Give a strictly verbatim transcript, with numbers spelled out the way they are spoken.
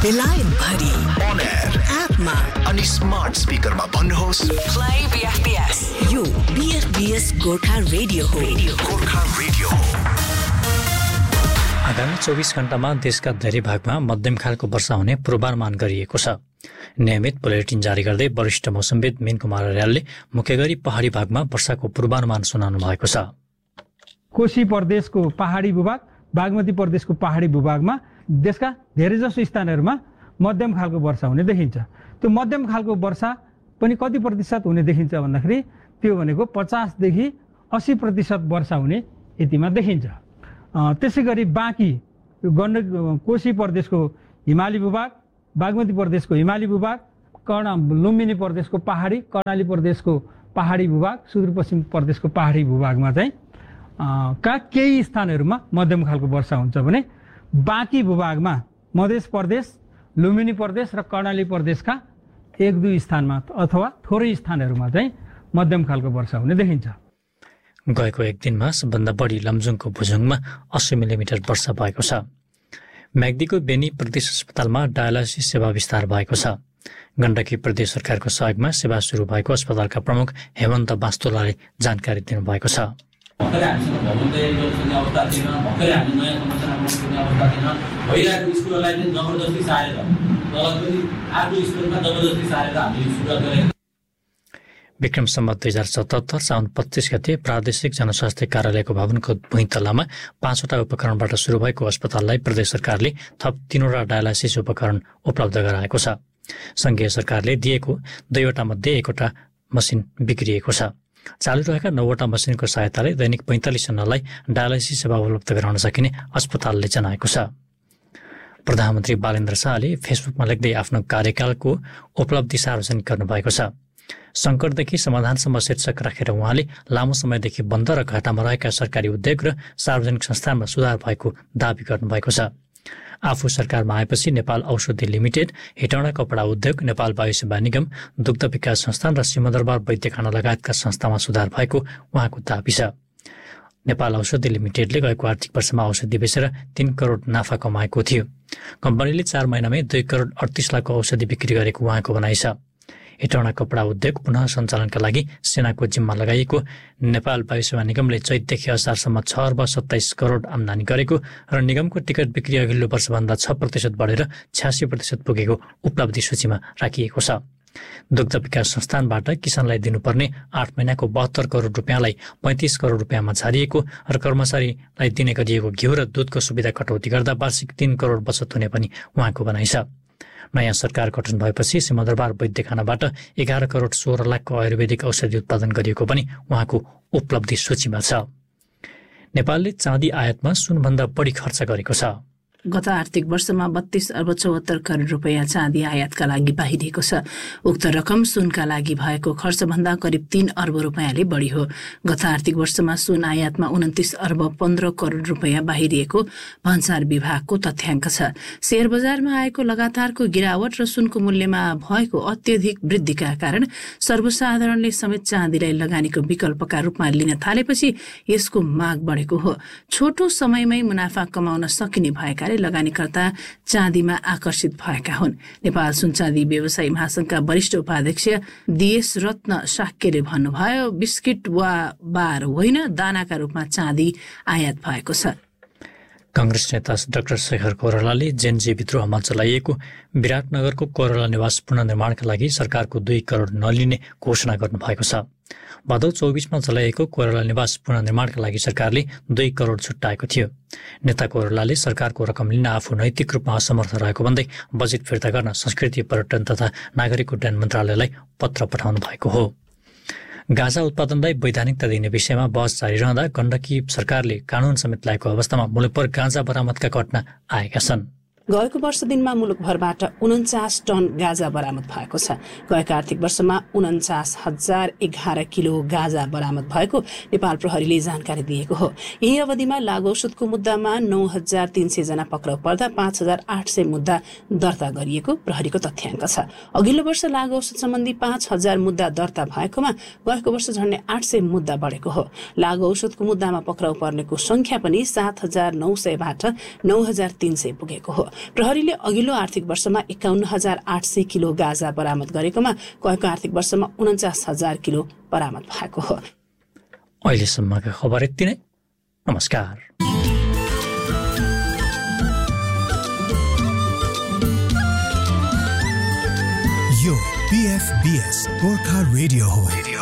बेलायत भरि on air एपमा अनि स्मार्ट स्पिकरमा भन्नुहोस् प्ले बीएफबीएस। यो बीएफबीएस गोर्खा रेडियो हो। गोर्खा रेडियो आगामी चौबिस घण्टामा देशका धेरै भागमा मध्यम खालको वर्षा हुने पूर्वानुमान गरिएको छ। नियमित बुलेटिन जारी गर्दै वरिष्ठ मौसमविद मीन कुमार अर्यालले मुख्य गरी पहाडी भागमा वर्षाको पूर्वानुमान सुनाउनु भएको छ। कोशी प्रदेशको पहाडी भूभाग, बागमती प्रदेशको पहाडी भूभागमा देशका धेरैजसो स्थानहरूमा मध्यम खालको वर्षा हुने देखिन्छ। त्यो मध्यम खालको वर्षा पनि कति प्रतिशत हुने देखिन्छ भन्दाखेरि त्यो भनेको पचासदेखि अस्सी प्रतिशत वर्षा हुने यतिमा देखिन्छ। त्यसै गरी बाँकी गण्डक कोशी प्रदेशको हिमाली भूभाग, बागमती प्रदेशको हिमाली भूभाग, कर्ण लुम्बिनी प्रदेशको पहाडी, कर्णाली प्रदेशको पहाडी भूभाग, सुदूरपश्चिम प्रदेशको पहाडी भूभागमा चाहिँ का केही स्थानहरूमा मध्यम खालको वर्षा हुन्छ भने बाँकी भूभागमा मध्य प्रदेश, लुम्बिनी प्रदेश र कर्णाली प्रदेशका एक दुई स्थानमा अथवा थोरै स्थानहरूमा चाहिँ मध्यम खालको वर्षा हुने देखिन्छ। गएको एक दिनमा सबभन्दा बढी लमजुङको भुजुङमा अस्सी मिलिमिटर वर्षा भएको छ। म्याग्दीको बेनी प्रदेश अस्पतालमा डायलासिस सेवा विस्तार भएको छ। गण्डकी प्रदेश सरकारको सहयोगमा सेवा सुरु भएको अस्पतालका प्रमुख हेमन्त बास्तोलाले जानकारी दिनुभएको छ। भर्खरै हामीसँग भवन तयारी गर्नुपर्ने अवस्था थिएन, भर्खरै हामी नयाँ संरचना बनाउनुपर्ने अवस्था थिएन। भइरहेको स्कुललाई चाहिँ जबरजस्ती सारेर तल पनि अर्को स्कुलमा जबरजस्ती सारेर हामीले सुरुवात गरेका। विक्रम सम्वत दुई हजार सतहत्तर साउन पच्चिस गते प्रादेशिक जनस्वास्थ्य कार्यालयको भवनको भुइँ तल्लामा पाँचवटा उपकरणबाट सुरु भएको अस्पताललाई प्रदेश सरकारले थप तीनवटा डायलासिस उपकरण उपलब्ध गराएको छ। सङ्घीय सरकारले दिएको दुईवटा मध्ये एकवटा मसिन बिग्रिएको छ। चालु रहेका नौवटा मसिनको सहायताले दैनिक पैँतालिस जनालाई डायलासिस सेवा उपलब्ध गराउन सकिने अस्पतालले जनाएको छ। प्रधानमन्त्री बालेन्द्र शाहले फेसबुकमा लेख्दै आफ्नो कार्यकालको उपलब्धि सार्वजनिक गर्नुभएको छ। सङ्कटदेखि समाधानसम्म शीर्षक राखेर उहाँले लामो समयदेखि बन्द र घाटामा रहेका सरकारी उद्योग र सार्वजनिक संस्थानमा सुधार भएको दावी गर्नुभएको छ। आफू सरकारमा आएपछि नेपाल औषधि लिमिटेड, हेटौँडा कपडा उद्योग, नेपाल वायु सेवा निगम, दुग्ध विकास संस्थान र सिंहदरबार वैद्यखाना लगायतका संस्थामा सुधार भएको उहाँको दावी छ। नेपाल औषधि लिमिटेडले गएको आर्थिक वर्षमा औषधि बेचेर तीन करोड नाफा कमाएको थियो। कम्पनीले चार महिनामै दुई करोड अडतिस लाखको औषधि बिक्री गरेको उहाँको भनाइ छ। हेटौँडा कपडा उद्योग पुनः सञ्चालनका लागि सेनाको जिम्मा लगाइएको नेपाल वायु सेवा निगमले चैतदेखि असारसम्म छ अर्ब सत्ताइस करोड आम्दानी गरेको र निगमको टिकट बिक्री अघिल्लो वर्षभन्दा छ प्रतिशत बढेर छ्यासी प्रतिशत पुगेको उपलब्धि सूचीमा राखिएको छ। दुग्ध विकास संस्थानबाट किसानलाई दिनुपर्ने आठ महिनाको बहत्तर करोड रुपियाँलाई पैँतिस करोड रुपियाँमा झारिएको र कर्मचारीलाई दिने गरिएको घिउ र दुधको सुविधा कटौती गर्दा वार्षिक तीन करोड बचत हुने पनि उहाँको भनाइ छ। नयाँ सरकार गठन भएपछि सिंहदरबार वैद्यखानाबाट एघार करोड सोह्र लाखको आयुर्वेदिक औषधि उत्पादन गरिएको पनि उहाँको उपलब्धि सूचीमा छ। नेपालले चाँदी आयातमा सुनभन्दा बढी खर्च गरेको छ। गत आर्थिक वर्षमा बत्तीस अर्ब चौहत्तर करोड रुपियाँ चाँदी आयातका लागि बाहिरिएको छ। उक्त रकम सुनका लागि भएको खर्चभन्दा करिब तीन अर्ब रुपियाँले बढी हो। गत आर्थिक वर्षमा सुन आयातमा उन्तिस अर्ब पन्ध्र करोड रुपियाँ बाहिरिएको भन्सार विभागको तथ्याङ्क छ। शेयर बजारमा आएको लगातारको गिरावट र सुनको मूल्यमा भएको अत्यधिक वृद्धिका कारण सर्वसाधारणले समेत चाँदीलाई लगानीको विकल्पका रूपमा लिन थालेपछि यसको माग बढेको हो। छोटो समयमै मुनाफा कमाउन सकिने भएकाले लगानीकर्ता चाँदीमा आकर्षित भएका हुन्। नेपाल सुनचाँदी व्यवसायी महासंघका वरिष्ठ उपाध्यक्ष दिएश रत्न शाक्यले भन्नुभयो, बिस्किट वा बार होइन, दानाका रूपमा चाँदी आयात भएको छ। कांग्रेस नेता डाक्टर शेखर कोइरालाले जेनजी विद्रोहमा चलाइएको विराटनगरको कोइराला निवास पुनर्निर्माणका लागि सरकारको दुई करोड नलिने घोषणा गर्नुभएको छ। भदौ चौबिसमा चलाइएको कोइराला निवास पुनर्निर्माणका लागि सरकारले दुई करोड छुट्याएको थियो। नेता कोइरालाले सरकारको रकम लिन आफू नैतिक रूपमा असमर्थ रहेको भन्दै बजेट फिर्ता गर्न संस्कृति, पर्यटन तथा नागरिक उड्डयन मन्त्रालयलाई पत्र पठाउनु भएको हो। गाँजा उत्पादनलाई वैधानिकता दिने विषयमा बहस जारी रहँदा गण्डकी सरकारले कानून समेत ल्याएको अवस्थामा मुलुकभर गाँजा बरामदका घटना आएका छन्। गएको वर्ष दिनमा मुलुकभरबाट उन्चास टन गाँजा बरामद भएको छ। गएको आर्थिक वर्षमा उन्चास हजार एघार किलो गाँजा बरामद भएको नेपाल प्रहरीले जानकारी दिएको हो। यही अवधिमा लागु औषधको मुद्दामा नौ हजार तीन सय जना पक्राउ पर्दा पाँच हजार आठ सय मुद्दा दर्ता गरिएको प्रहरीको तथ्याङ्क छ। अघिल्लो वर्ष लागु औषध सम्बन्धी पाँच हजार मुद्दा दर्ता भएकोमा गएको वर्ष झन्डै आठ सय मुद्दा बढेको हो। लागु औषधको मुद्दामा पक्राउ पर्नेको संख्या पनि सात हजार नौ सयबाट नौ हजार तीन सय पुगेको हो। प्रहरीले अघिल्लो आर्थिक वर्षमा एकाउन्न हजार आठ सय किलो गाँजा बरामद गरेकोमा गएको आर्थिक वर्षमा उन्चास हजार किलो बरामद भएको हो। अहिलेसम्मका खबर यति नै। नमस्कार। यो पीएफबीएस गोर्खा रेडियो हो।